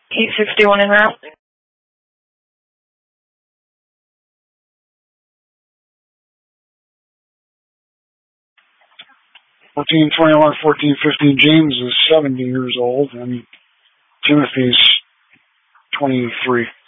Heat 61 en route. 1421, 1415. James is 70 years old, and Timothy's 23.